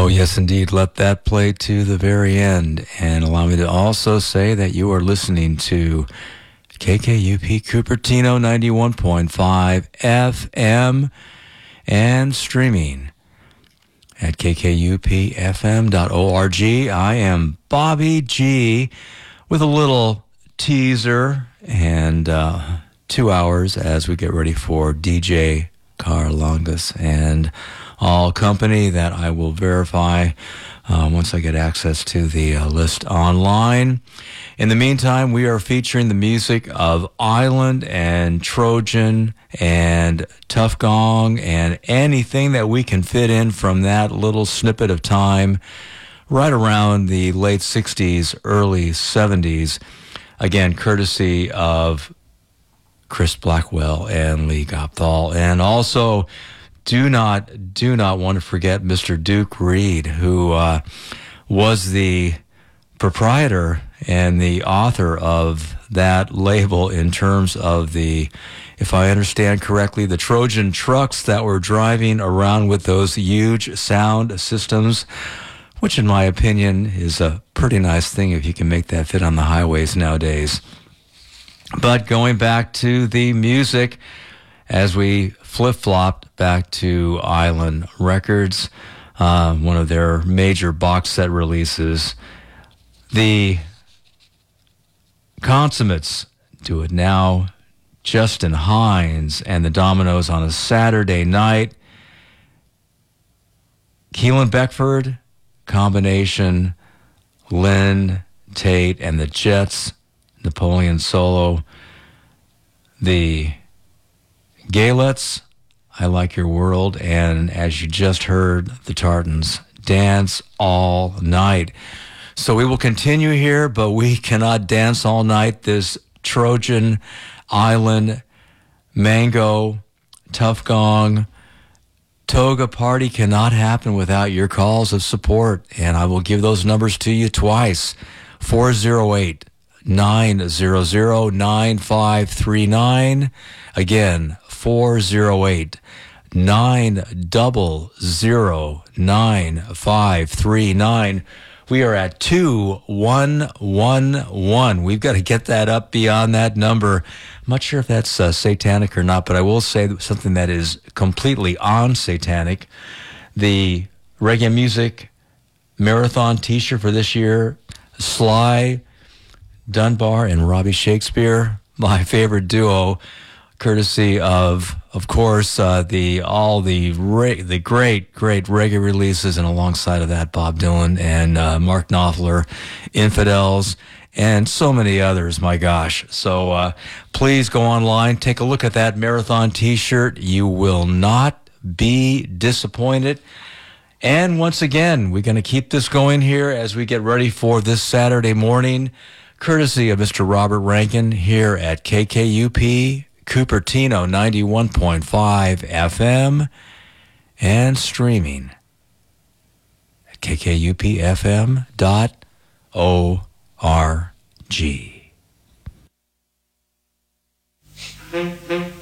yes, indeed. Let that play to the very end. And allow me to also say that you are listening to KKUP Cupertino 91.5 FM and streaming at kkupfm.org. I am Bobby G with a little teaser and 2 hours as we get ready for DJ Carlongus and all company that I will verify once I get access to the list online. In the meantime, we are featuring the music of Island and Trojan and Tough Gong and anything that we can fit in from that little snippet of time right around the late 60s, early 70s. Again, courtesy of Chris Blackwell and Lee Gopthal. And also, do not want to forget Mr. Duke Reed, who was the proprietor and the author of that label in terms of the, if I understand correctly, the Trojan trucks that were driving around with those huge sound systems, which in my opinion is a pretty nice thing if you can make that fit on the highways nowadays. But going back to the music, as we flip-flopped back to Island Records, one of their major box set releases, the Consummates Do It Now, Justin Hines and the Dominoes on a Saturday Night, Keelan Beckford, combination, Lynn Tate and the Jets, Napoleon Solo, the Galettes, I Like Your World, and as you just heard, the Tartans, Dance All Night. So we will continue here, but we cannot dance all night. This Trojan, Island, Mango, Tough Gong, Toga party cannot happen without your calls of support, and I will give those numbers to you twice. 408-900-9539. Again, 408-900-9539. We are at 2111. We've got to get that up beyond that number. I'm not sure if that's satanic or not, but I will say something that is completely on-satanic. The Reggae Music Marathon t-shirt for this year, Sly Dunbar and Robbie Shakespeare, my favorite duo, courtesy of course, the great reggae releases, and alongside of that, Bob Dylan and Mark Knopfler, Infidels, and so many others, my gosh. So please go online, take a look at that marathon t-shirt. You will not be disappointed. And once again, we're going to keep this going here as we get ready for this Saturday morning, courtesy of Mr. Robert Rankin here at KKUP Cupertino 91.5 FM and streaming at kkupfm.org.